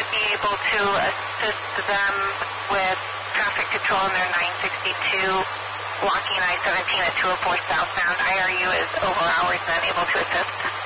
be able to assist them with traffic control in their 962 blocking I-17 at 204 southbound. IRU is over hours and able to assist.